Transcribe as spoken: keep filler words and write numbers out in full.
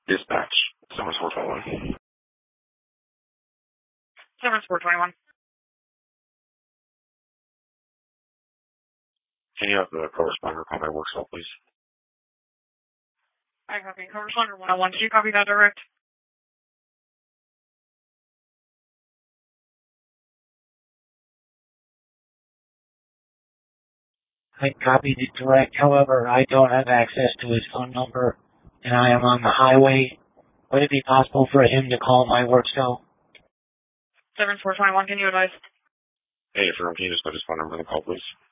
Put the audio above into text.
Dispatch, seven four twenty-one. seven four twenty-one. Can you have the correspondent call my work cell, please? I copy. Correspondent one oh one. Can you copy that direct? I copied it direct. However, I don't have access to his phone number, and I am on the highway. Would it be possible for him to call my work cell? seven four twenty-one. Can you advise? Hey, for him, can you just put his phone number in the call, please?